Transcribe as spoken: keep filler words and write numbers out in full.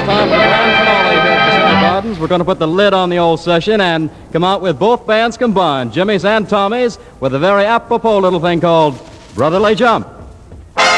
time for the grand finale here at Pacific Gardens. We're going to put the lid on the old session and come out with both bands combined, Jimmy's and Tommy's, with a very apropos little thing called Brotherly Jump.